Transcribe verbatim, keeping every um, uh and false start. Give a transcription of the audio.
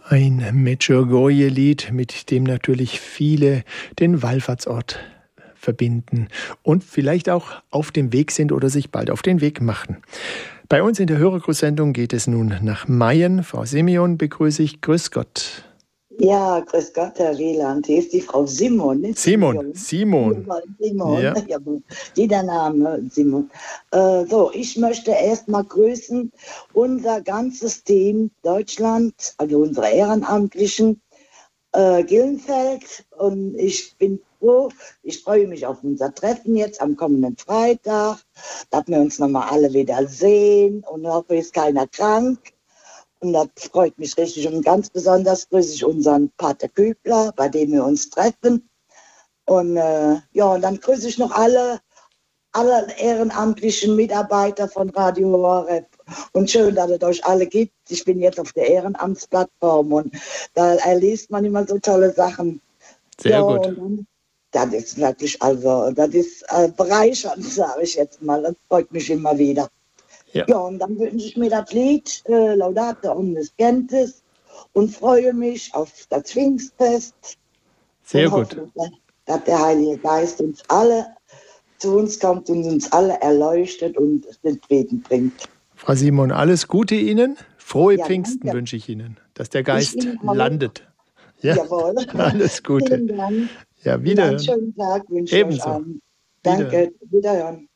Ein Medjugorje-Lied, mit dem natürlich viele den Wallfahrtsort verbinden und vielleicht auch auf dem Weg sind oder sich bald auf den Weg machen. Bei uns in der Hörergrußsendung geht es nun nach Mayen. Frau Simeon begrüße ich. Grüß Gott. Ja, grüß Gott, Herr Wieland. Hier ist die Frau Simon. Nicht Simon, Simon. Simon, Ja. ja, jeder Name, Simon. Äh, so, ich möchte erstmal grüßen unser ganzes Team Deutschland, also unsere Ehrenamtlichen, äh, Gillenfeld. Und ich bin froh, ich freue mich auf unser Treffen jetzt am kommenden Freitag, dass wir uns nochmal alle wieder sehen und hoffe, ist keiner krank. Und das freut mich richtig. Und ganz besonders grüße ich unseren Pater Kübler, bei dem wir uns treffen. Und äh, ja, und dann grüße ich noch alle, alle ehrenamtlichen Mitarbeiter von Radio Horeb. Und schön, dass es euch alle gibt. Ich bin jetzt auf der Ehrenamtsplattform und da erliest man immer so tolle Sachen. Sehr ja, gut. Und das ist wirklich, also, das ist äh, bereichernd, sage ich jetzt mal. Das freut mich immer wieder. Ja. Ja, und dann wünsche ich mir das Lied äh, Laudate omnes Gentes und freue mich auf das Pfingstfest. Sehr und gut. hoffe, dass der Heilige Geist uns alle zu uns kommt und uns alle erleuchtet und den Frieden bringt. Frau Simon, alles Gute Ihnen. Frohe Ja, Pfingsten danke. wünsche ich Ihnen, dass der Geist Ihnen auch. landet. Ja. Jawohl. Alles Gute. Vielen Dank. Ja, Einen wieder. schönen Tag wünsche ich euch Ebenso. allen. Danke. Wiederhören.